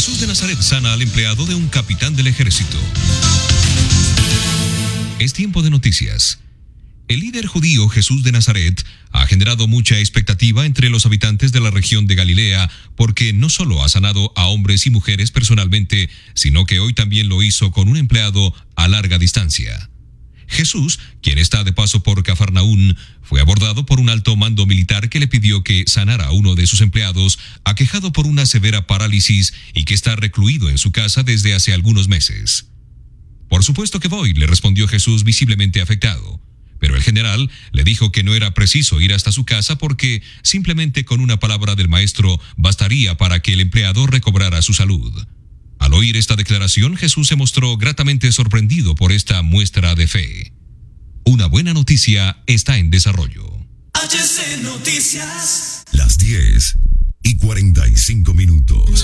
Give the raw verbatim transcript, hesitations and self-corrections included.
Jesús de Nazaret sana al empleado de un capitán del ejército. Es tiempo de noticias. El líder judío Jesús de Nazaret ha generado mucha expectativa entre los habitantes de la región de Galilea porque no solo ha sanado a hombres y mujeres personalmente, sino que hoy también lo hizo con un empleado a larga distancia. Jesús, quien está de paso por Cafarnaún, fue abordado por un alto mando militar que le pidió que sanara a uno de sus empleados, aquejado por una severa parálisis y que está recluido en su casa desde hace algunos meses. Por supuesto que voy, le respondió Jesús visiblemente afectado. Pero el general le dijo que no era preciso ir hasta su casa porque simplemente con una palabra del maestro bastaría para que el empleado recobrara su salud. Al oír esta declaración, Jesús se mostró gratamente sorprendido por esta muestra de fe. Una buena noticia está en desarrollo. H C Noticias. Las diez y cuarenta y cinco minutos.